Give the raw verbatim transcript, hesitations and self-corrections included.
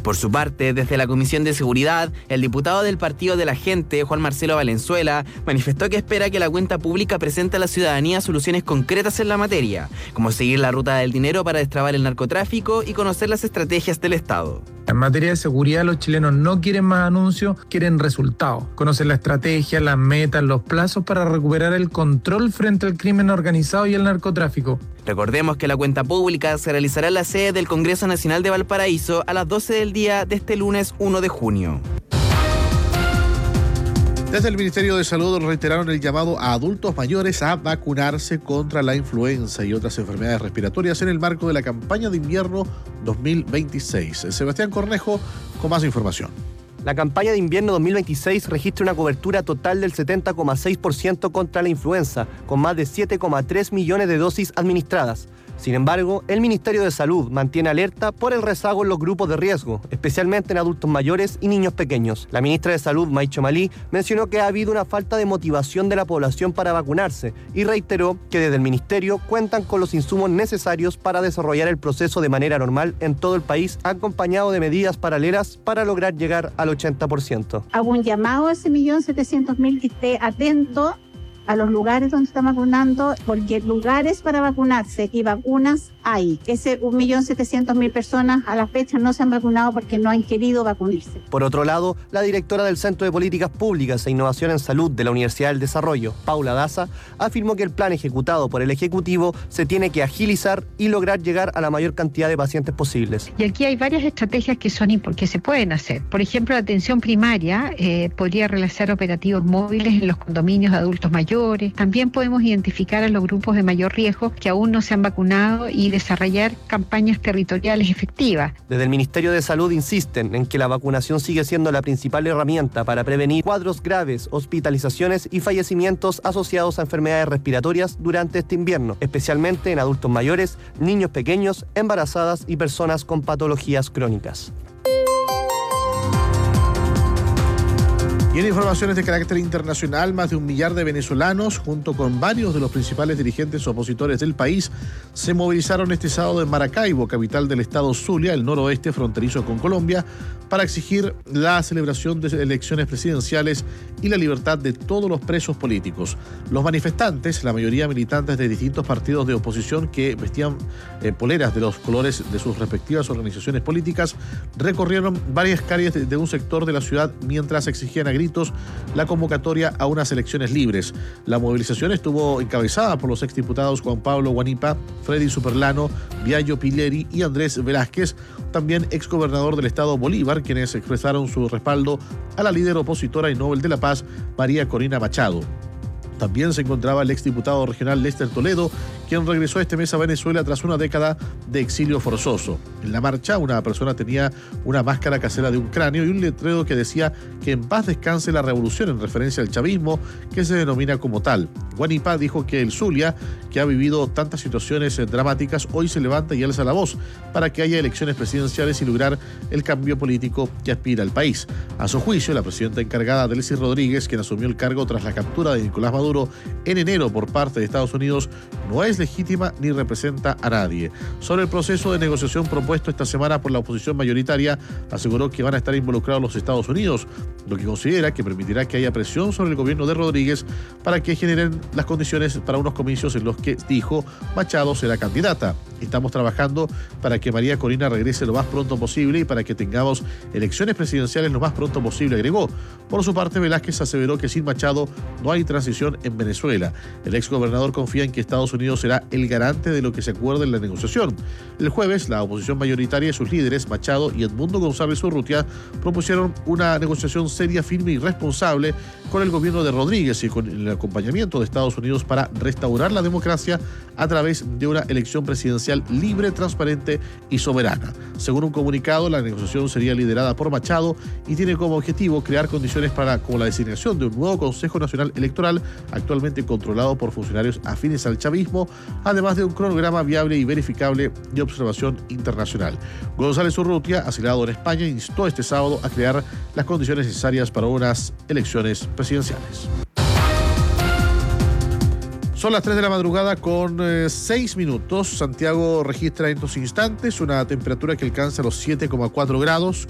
Por su parte, desde la Comisión de Seguridad, el diputado del Partido de la Gente, Juan Marcelo Valenzuela, manifestó que espera que la cuenta pública presente a la ciudadanía soluciones concretas en la materia, como seguir la ruta del dinero para destrabar el narcotráfico y conocer las estrategias del Estado. En materia de seguridad, los chilenos no quieren más anuncios, quieren resultados. Conocen la estrategia, las metas, los plazos para recuperar el control frente al crimen organizado y el narcotráfico. Recordemos que la cuenta pública se realizará en la sede del Congreso Nacional de Valparaíso a las doce del día de este lunes uno de junio. Desde el Ministerio de Salud reiteraron el llamado a adultos mayores a vacunarse contra la influenza y otras enfermedades respiratorias en el marco de la campaña de invierno dos mil veintiséis. Sebastián Cornejo con más información. La campaña de invierno dos mil veintiséis registra una cobertura total del setenta coma seis por ciento contra la influenza, con más de siete coma tres millones de dosis administradas. Sin embargo, el Ministerio de Salud mantiene alerta por el rezago en los grupos de riesgo, especialmente en adultos mayores y niños pequeños. La ministra de Salud, Maicho Malí, mencionó que ha habido una falta de motivación de la población para vacunarse y reiteró que desde el Ministerio cuentan con los insumos necesarios para desarrollar el proceso de manera normal en todo el país, acompañado de medidas paralelas para lograr llegar al ochenta por ciento. Hago un llamado a ese millón setecientos mil que esté atento a los lugares donde están vacunando, porque lugares para vacunarse y vacunas hay. Ese un millón setecientos mil personas a la fecha no se han vacunado porque no han querido vacunarse. Por otro lado, la directora del Centro de Políticas Públicas e Innovación en Salud de la Universidad del Desarrollo, Paula Daza, afirmó que el plan ejecutado por el Ejecutivo se tiene que agilizar y lograr llegar a la mayor cantidad de pacientes posibles. Y aquí hay varias estrategias que son que se pueden hacer. Por ejemplo, la atención primaria eh, podría realizar operativos móviles en los condominios de adultos mayores. También podemos identificar a los grupos de mayor riesgo que aún no se han vacunado y desarrollar campañas territoriales efectivas. Desde el Ministerio de Salud insisten en que la vacunación sigue siendo la principal herramienta para prevenir cuadros graves, hospitalizaciones y fallecimientos asociados a enfermedades respiratorias durante este invierno, especialmente en adultos mayores, niños pequeños, embarazadas y personas con patologías crónicas. Y en informaciones de carácter internacional, más de un millar de venezolanos, junto con varios de los principales dirigentes opositores del país, se movilizaron este sábado en Maracaibo, capital del estado Zulia, el noroeste fronterizo con Colombia, para exigir la celebración de elecciones presidenciales y la libertad de todos los presos políticos. Los manifestantes, la mayoría militantes de distintos partidos de oposición que vestían eh, poleras de los colores de sus respectivas organizaciones políticas, recorrieron varias calles de, de un sector de la ciudad mientras exigían a gritos la convocatoria a unas elecciones libres. La movilización estuvo encabezada por los exdiputados Juan Pablo Guanipa, Freddy Superlano, Viallo Pileri y Andrés Velázquez, también exgobernador del estado Bolívar, quienes expresaron su respaldo a la líder opositora y Nobel de la Paz, María Corina Machado. También se encontraba el exdiputado regional Lester Toledo, quien regresó este mes a Venezuela tras una década de exilio forzoso. En la marcha, una persona tenía una máscara casera de un cráneo y un letrero que decía que en paz descanse la revolución, en referencia al chavismo, que se denomina como tal. Guanipa dijo que el Zulia, que ha vivido tantas situaciones dramáticas, hoy se levanta y alza la voz para que haya elecciones presidenciales y lograr el cambio político que aspira al país. A su juicio, la presidenta encargada, Delcy Rodríguez, quien asumió el cargo tras la captura de Nicolás Maduro en enero por parte de Estados Unidos, no es legítima ni representa a nadie. Sobre el proceso de negociación propuesto esta semana por la oposición mayoritaria, aseguró que van a estar involucrados los Estados Unidos, lo que considera que permitirá que haya presión sobre el gobierno de Rodríguez para que generen las condiciones para unos comicios en los que, dijo, Machado será candidata. Estamos trabajando para que María Corina regrese lo más pronto posible y para que tengamos elecciones presidenciales lo más pronto posible, agregó. Por su parte, Velázquez aseveró que sin Machado no hay transición en Venezuela. El exgobernador confía en que Estados Unidos será el garante de lo que se acuerde en la negociación. El jueves, la oposición mayoritaria y sus líderes, Machado y Edmundo González Urrutia, propusieron una negociación seria, firme y responsable con el gobierno de Rodríguez y con el acompañamiento de Estados Unidos para restaurar la democracia a través de una elección presidencial libre, transparente y soberana. Según un comunicado, la negociación sería liderada por Machado y tiene como objetivo crear condiciones para como la designación de un nuevo Consejo Nacional Electoral, actualmente controlado por funcionarios afines al chavismo, además de un cronograma viable y verificable de observación internacional. González Urrutia, asilado en España, instó este sábado a crear las condiciones necesarias para unas elecciones presidenciales. Son las tres de la madrugada con eh, seis minutos. Santiago registra en estos instantes una temperatura que alcanza los siete coma cuatro grados.